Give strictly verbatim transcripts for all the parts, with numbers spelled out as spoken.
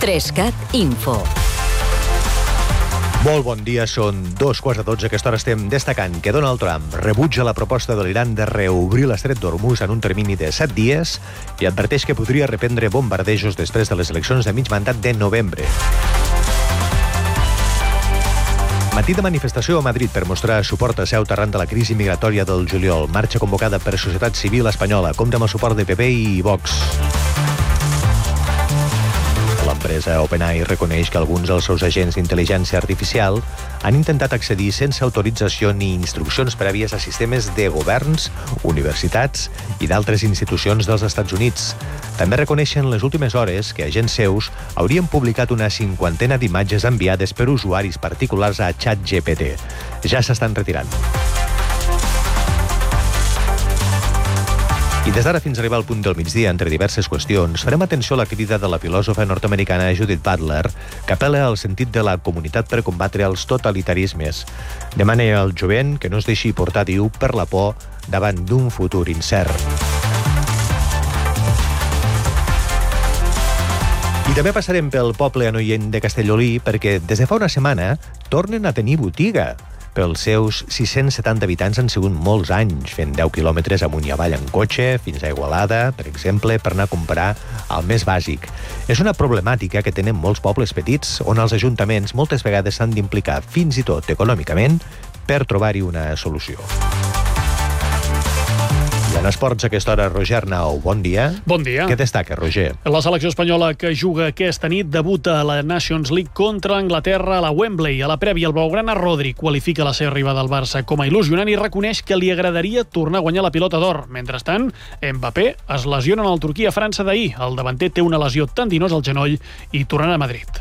Prescat Info. Molt bon dia, són dos quarts de dotze. A aquesta hora estem destacant que Donald Trump rebutja la proposta de l'Iran de reobrir l'estret d'Hormuz en un termini de set dies i adverteix que podria reprendre bombardejos després de les eleccions de mig mandat de novembre. Matí de manifestació a Madrid per mostrar suport a Ceuta arran de la crisi migratòria del juliol. Marxa convocada per Societat Civil Espanyola. Compta amb el suport de P P i Vox. L'empresa OpenAI reconeix que alguns dels seus agents d'intel·ligència artificial han intentat accedir sense autorització ni instruccions prèvies a sistemes de governs, universitats i d'altres institucions dels Estats Units. També reconeixen les últimes hores que agents seus haurien publicat una cinquantena d'imatges enviades per usuaris particulars a ChatGPT. Ja s'estan retirant. I des d'ara fins a arribar al punt del migdia, entre diverses qüestions, farem atenció a la crida de la filòsofa nord-americana Judith Butler, que apel·la al sentit de la comunitat per combatre els totalitarismes. Demana al jovent que no es deixi portar, diu, per la por davant d'un futur incert. I també passarem pel poble anoient de Castellolí perquè des de fa una setmana tornen a tenir botiga. Pels seus sis-cents setanta habitants han sigut molts anys, fent deu quilòmetres amunt i avall en cotxe, fins a Igualada, per exemple, per anar a comprar el més bàsic. És una problemàtica que tenen molts pobles petits, on els ajuntaments moltes vegades s'han d'implicar, fins i tot econòmicament, per trobar-hi una solució. I en esports, a aquesta hora, Roger Arnau, bon dia. Bon dia. Què destaca, Roger? La selecció espanyola que juga aquesta nit debuta a la Nations League contra Anglaterra a la Wembley. A la prèvia, el blaugrana Rodri qualifica la seva arribada al Barça com a il·lusionant i reconeix que li agradaria tornar a guanyar la pilota d'or. Mentrestant, Mbappé es lesiona en el Turquia-França d'ahir. El davanter té una lesió tendinosa al genoll i tornarà a Madrid.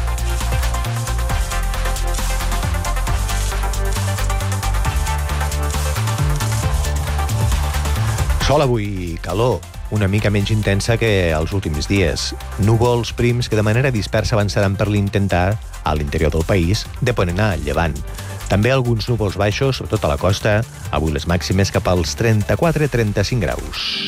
Sol avui i calor, una mica menys intensa que els últims dies. Núvols prims que de manera dispersa avançaran per l'intentar, a l'interior del país, de ponent a llevant. També alguns núvols baixos, sobretot a la costa, avui les màximes cap als trenta-quatre a trenta-cinc graus.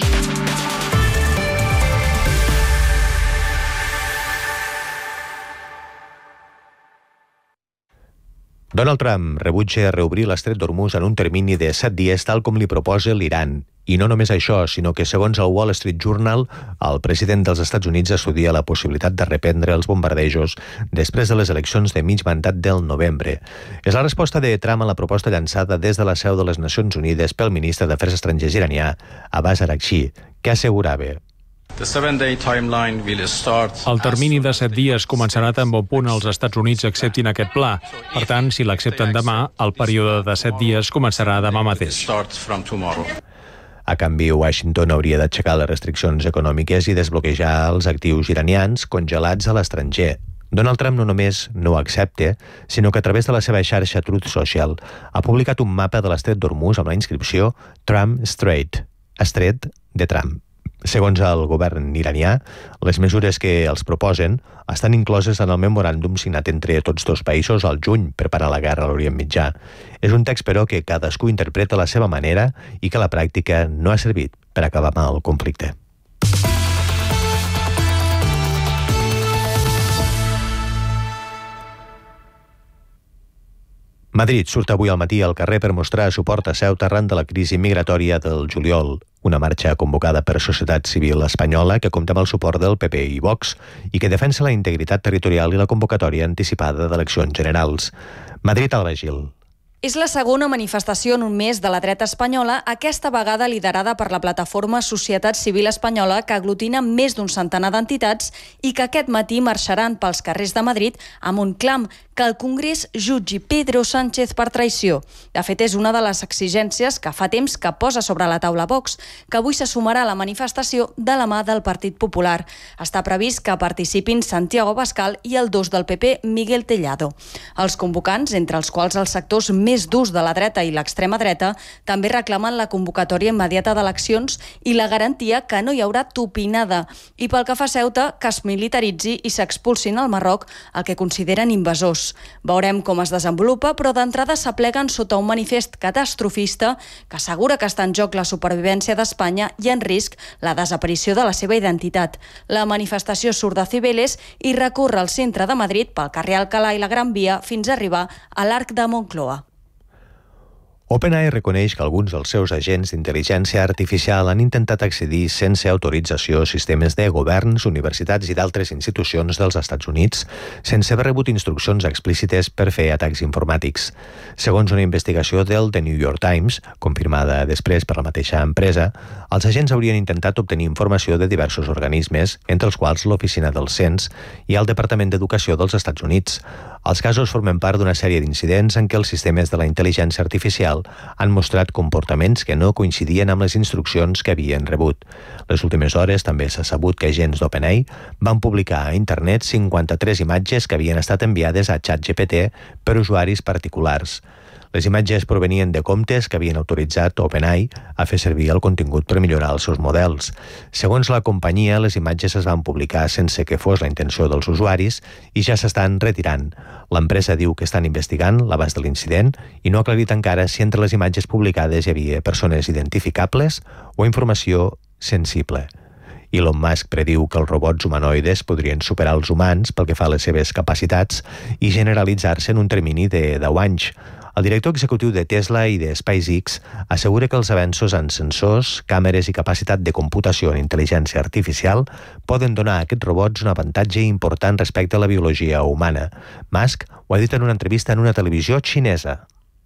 Donald Trump rebutja reobrir l'estret d'Hormuz en un termini de set dies, tal com li proposa l'Iran. I no només això, sinó que, segons el Wall Street Journal, el president dels Estats Units estudia la possibilitat de reprendre els bombardejos després de les eleccions de mig mandat del novembre. És la resposta de Trump a la proposta llançada des de la seu de les Nacions Unides pel ministre d'Afers Estrangers iranià, Abbas Araghchi, que assegurava: el termini de set dies començarà tan bon punt els Estats Units acceptin aquest pla. Per tant, si l'accepten demà, el període de set dies començarà demà mateix. A canvi, Washington hauria d'aixecar les restriccions econòmiques i desbloquejar els actius iranians congelats a l'estranger. Donald Trump no només no ho accepta, sinó que a través de la seva xarxa Truth Social ha publicat un mapa de l'estret d'Hormuz amb la inscripció Trump Strait, estret de Trump. Segons el govern iranià, les mesures que els proposen estan incloses en el memoràndum signat entre tots dos països al juny per parar la guerra a l'Orient Mitjà. És un text, però, que cadascú interpreta a la seva manera i que a la pràctica no ha servit per acabar amb el conflicte. Madrid surt avui al matí al carrer per mostrar suport a Ceuta arran de la crisi migratòria del juliol. Una marxa convocada per Societat Civil Espanyola que compta amb el suport del P P i Vox i que defensa la integritat territorial i la convocatòria anticipada d'eleccions generals. Madrid, Alba Gil. És la segona manifestació en un mes de la dreta espanyola, aquesta vegada liderada per la plataforma Societat Civil Espanyola, que aglutina més d'un centenar d'entitats i que aquest matí marxaran pels carrers de Madrid amb un clam: que el Congrés jutgi Pedro Sánchez per traïció. De fet, és una de les exigències que fa temps que posa sobre la taula Vox, que avui se sumarà a la manifestació de la mà del Partit Popular. Està previst que participin Santiago Abascal i el dos del P P, Miguel Tellado. Els convocants, entre els quals els sectors més més durs de la dreta i l'extrema dreta també reclamen la convocatòria immediata d'eleccions i la garantia que no hi haurà tupinada. I pel que fa a Ceuta, que es militaritzi i s'expulsin al Marroc el que consideren invasors. Veurem com es desenvolupa, però d'entrada s'apleguen sota un manifest catastrofista que assegura que està en joc la supervivència d'Espanya i en risc la desaparició de la seva identitat. La manifestació surt de Cibeles i recorre al centre de Madrid pel carrer Alcalá i la Gran Via fins a arribar a l'Arc de Moncloa. OpenAI reconeix que alguns dels seus agents d'intel·ligència artificial han intentat accedir sense autorització a sistemes de governs, universitats i d'altres institucions dels Estats Units sense haver rebut instruccions explícites per fer atacs informàtics. Segons una investigació del The New York Times, confirmada després per la mateixa empresa, els agents haurien intentat obtenir informació de diversos organismes, entre els quals l'Oficina del Cens i el Departament d'Educació dels Estats Units. Els casos formen part d'una sèrie d'incidents en què els sistemes de la intel·ligència artificial han mostrat comportaments que no coincidien amb les instruccions que havien rebut. Les últimes hores també s'ha sabut que agents d'OpenAI van publicar a internet cinquanta-tres imatges que havien estat enviades a ChatGPT per usuaris particulars. Les imatges provenien de comptes que havien autoritzat OpenAI a fer servir el contingut per millorar els seus models. Segons la companyia, les imatges es van publicar sense que fos la intenció dels usuaris i ja s'estan retirant. L'empresa diu que estan investigant l'abast de l'incident i no ha aclarit encara si entre les imatges publicades hi havia persones identificables o informació sensible. Elon Musk prediu que els robots humanoides podrien superar els humans pel que fa a les seves capacitats i generalitzar-se en un termini de deu anys. El director executiu de Tesla i de SpaceX assegura que els avenços en sensors, càmeres i capacitat de computació en intel·ligència artificial poden donar a aquests robots un avantatge important respecte a la biologia humana. Musk ho ha dit en una entrevista en una televisió xinesa.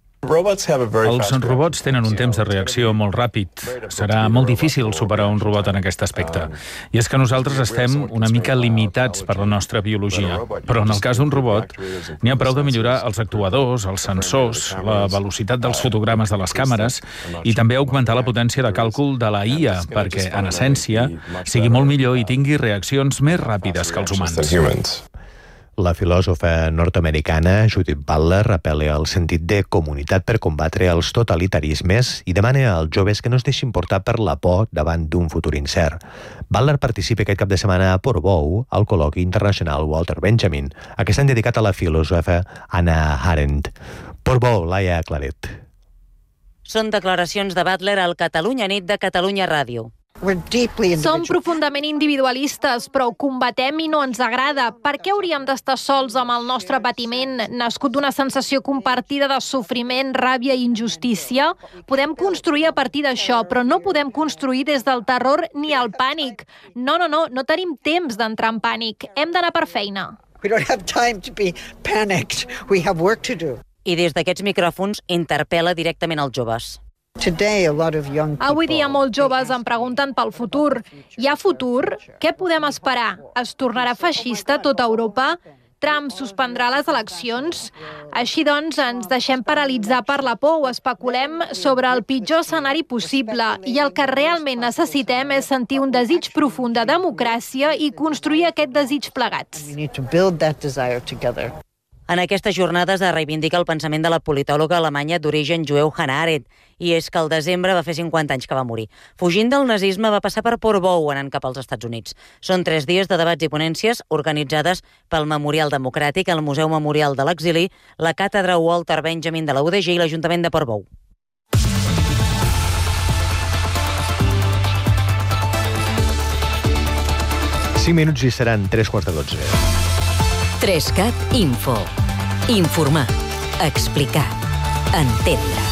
Els robots tenen un temps de reacció molt ràpid. Serà molt difícil superar un robot en aquest aspecte. I és que nosaltres estem una mica limitats per la nostra biologia. Però en el cas d'un robot, n'hi ha prou de millorar els actuadors, els sensors, la velocitat dels fotogrames de les càmeres i també augmentar la potència de càlcul de la I A perquè, en essència, sigui molt millor i tingui reaccions més ràpides que els humans. La filòsofa nord-americana Judith Butler apel·la al sentit de comunitat per combatre els totalitarismes i demana als joves que no es deixin portar per la por davant d'un futur incert. Butler participa aquest cap de setmana a Portbou al col·loqui internacional Walter Benjamin, aquest any dedicat a la filòsofa Hannah Arendt. Portbou, Laia Claret. Són declaracions de Butler al Catalunya Nit de Catalunya Ràdio. Som profundament individualistes, però ho combatem i no ens agrada. Per què hauríem d'estar sols amb el nostre patiment, nascut d'una sensació compartida de sofriment, ràbia i injustícia? Podem construir a partir d'això, però no podem construir des del terror ni el pànic. No, no, no, no tenim temps d'entrar en pànic. Hem d'anar per feina. I des d'aquests micròfons interpel·la directament els joves. Avui dia molts joves em pregunten pel futur. Hi ha futur? Què podem esperar? Es tornarà feixista a tota Europa? Trump suspendrà les eleccions? Així doncs, ens deixem paralitzar per la por o especulem sobre el pitjor escenari possible i el que realment necessitem és sentir un desig profund de democràcia i construir aquest desig plegats. En aquestes jornades es reivindica el pensament de la politòloga alemanya d'origen jueu Hannah Arendt, i és que al desembre va fer cinquanta anys que va morir. Fugint del nazisme va passar per Portbou anant cap als Estats Units. Són tres dies de debats i ponències organitzades pel Memorial Democràtic, el Museu Memorial de l'Exili, la Càtedra Walter Benjamin de la U D G i l'Ajuntament de Portbou. Cinc minuts i seran tres quarts de dotze. Trescat Info. Informar. Explicar. Entendre.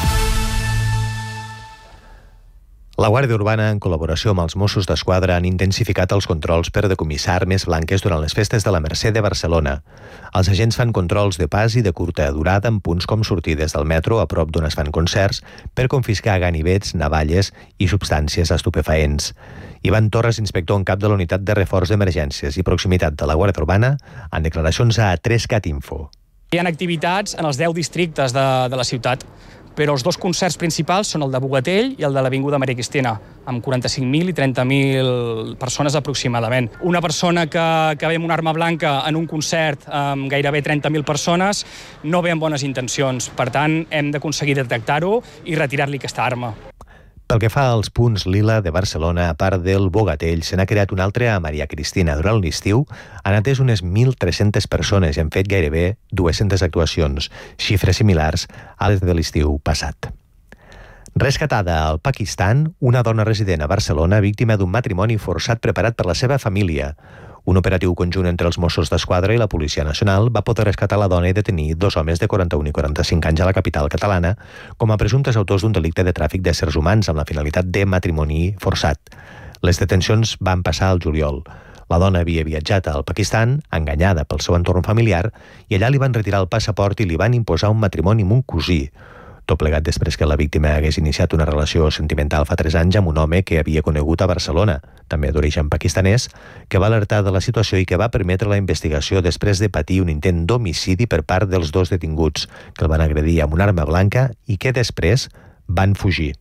La Guàrdia Urbana, en col·laboració amb els Mossos d'Esquadra, han intensificat els controls per decomissar armes blanques durant les festes de la Mercè de Barcelona. Els agents fan controls de pas i de curta durada en punts com sortides del metro a prop d'on es fan concerts per confiscar ganivets, navalles i substàncies estupefaents. Ivan Torres, inspector en cap de la Unitat de Reforç d'Emergències i Proximitat de la Guàrdia Urbana, en declaracions a Trescat Info. Hi ha activitats en els deu districtes de, de la ciutat, però els dos concerts principals són el de Bogatell i el de l'Avinguda Maria Cristina, amb quaranta-cinc mil i trenta mil persones aproximadament. Una persona que, que ve amb una arma blanca en un concert amb gairebé trenta mil persones no ve amb bones intencions. Per tant, hem d'aconseguir detectar-ho i retirar-li aquesta arma. Pel que fa als punts lila de Barcelona, a part del Bogatell, se n'ha creat un altre a Maria Cristina. Durant l'estiu han atès unes mil tres-centes persones i han fet gairebé dues-centes actuacions, xifres similars a les de l'estiu passat. Rescatada al Pakistan, una dona resident a Barcelona víctima d'un matrimoni forçat preparat per la seva família. Un operatiu conjunt entre els Mossos d'Esquadra i la Policia Nacional va poder rescatar la dona i detenir dos homes de quaranta-un i quaranta-cinc anys a la capital catalana com a presumptes autors d'un delicte de tràfic d'éssers humans amb la finalitat de matrimoni forçat. Les detencions van passar al juliol. La dona havia viatjat al Pakistan, enganyada pel seu entorn familiar, i allà li van retirar el passaport i li van imposar un matrimoni amb un cosí. Tot plegat després que la víctima hagués iniciat una relació sentimental fa tres anys amb un home que havia conegut a Barcelona, també d'origen pakistanès, que va alertar de la situació i que va permetre la investigació després de patir un intent d'homicidi per part dels dos detinguts, que el van agredir amb una arma blanca i que després van fugir.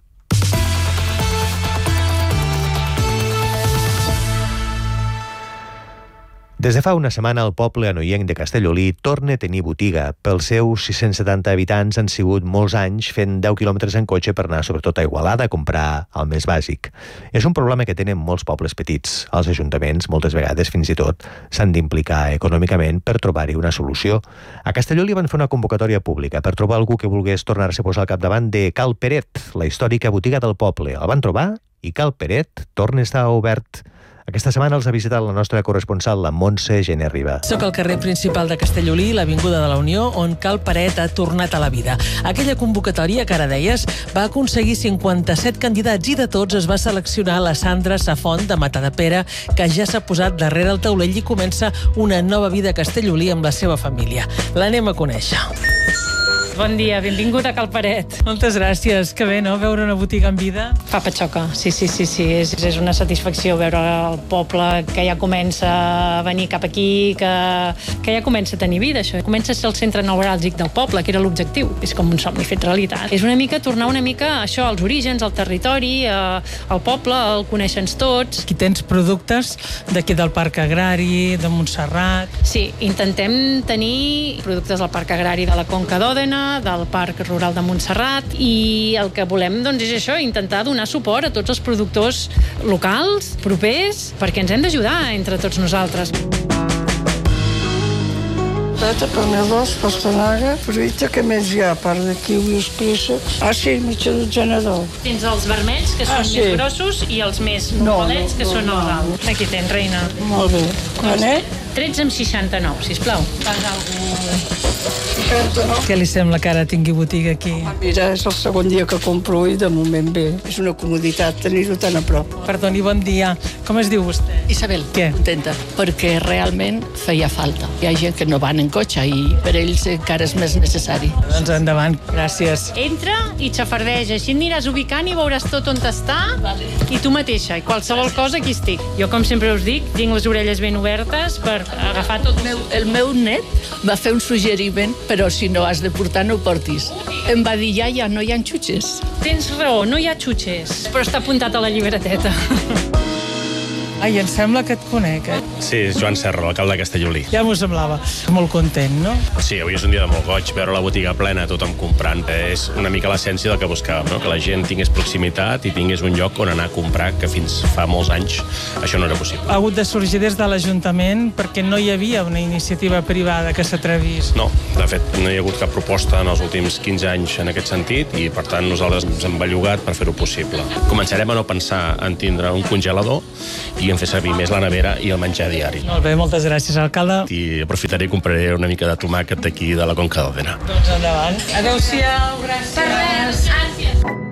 Des de fa una setmana, el poble anoienc de Castellolí torna a tenir botiga. Pels seus sis-cents setanta habitants han sigut molts anys fent deu quilòmetres en cotxe per anar sobretot a Igualada a comprar el més bàsic. És un problema que tenen molts pobles petits. Els ajuntaments, moltes vegades fins i tot, s'han d'implicar econòmicament per trobar-hi una solució. A Castellolí van fer una convocatòria pública per trobar algú que volgués tornar-se a posar al capdavant de Cal Peret, la històrica botiga del poble. El van trobar i Cal Peret torna a estar obert. Aquesta setmana els ha visitat la nostra corresponsal, la Montse Gené Riba. Soc al carrer principal de Castellolí, l'Avinguda de la Unió, on Cal Peret ha tornat a la vida. Aquella convocatòria, que ara deies, va aconseguir cinquanta-set candidats i de tots es va seleccionar la Sandra Safont de Matadepera, que ja s'ha posat darrere el taulell i comença una nova vida a Castellolí amb la seva família. L'anem a conèixer. Bon dia, benvingut a Cal Peret. Moltes gràcies. Que bé, no?, veure una botiga en vida. Fa patxoca, sí, sí, sí, sí. És, és una satisfacció veure el poble que ja comença a venir cap aquí, que, que ja comença a tenir vida, això. Comença a ser el centre neuràlgic del poble, que era l'objectiu. És com un somni fet realitat. És una mica tornar una mica això, als orígens, al territori, a, al poble, el coneixen tots. Aquí tens productes d'aquí del Parc Agrari, de Montserrat. Sí, intentem tenir productes del Parc Agrari de la Conca d'Òdena, del Parc Rural de Montserrat, i el que volem doncs, és això, intentar donar suport a tots els productors locals, propers, perquè ens hem d'ajudar entre tots nosaltres. Patata, pernilós, pastanaga, fruita, que més hi ha? A part de kiwis, préssecs... Ah, sí, mitja dotzena d'ou. Tens els vermells, que són ah, sí. més grossos, i els més normalets, no, no, que no, són els alts. Aquí tens, reina. Molt bé. Quan és? tretze amb seixanta-nou, sisplau. Fas alguna... Què li sembla que ara tingui botiga aquí? Mira, és el segon dia que compro i de moment bé. És una comoditat tenir-ho tan a prop. Perdoni, bon dia. Com es diu vostè? Isabel. Què? Contenta, perquè realment feia falta. Hi ha gent que no van en cotxe i per ells encara és més necessari. Doncs endavant, gràcies. Entra i xafardeja, així aniràs ubicant i veuràs tot on està, vale. I tu mateixa, i qualsevol cosa aquí estic. Jo, com sempre us dic, tinc les orelles ben obertes per agafar tot. El meu, el meu net va fer un suggeriment, però si no has de portar, no ho portis. Em va dir, ja, ja, no hi ha xutxes. Tens raó, no hi ha xutxes, però està apuntat a la llibreteta. Ai, em sembla que et conec, eh? Sí, Joan Serra, l'alcalde de Castellolí. Ja m'ho semblava. Molt content, no? Sí, avui és un dia de molt goig, veure la botiga plena, tothom comprant. És una mica l'essència del que buscàvem, no? Que la gent tingués proximitat i tingués un lloc on anar a comprar, que fins fa molts anys això no era possible. Ha hagut de sorgir des de l'Ajuntament perquè no hi havia una iniciativa privada que s'atrevís. No, de fet, no hi ha hagut cap proposta en els últims quinze anys en aquest sentit i, per tant, nosaltres ens hem bellugat per fer-ho possible. Començarem a no pensar en tindre un congelador i en fer servir més la nevera i el menjar diari. Molt bé, moltes gràcies, alcalde. I aprofitaré i compraré una mica de tomàquet d'aquí de la Conca d'Òdena. Doncs endavant. Adéu-siau, gràcies. Gràcies.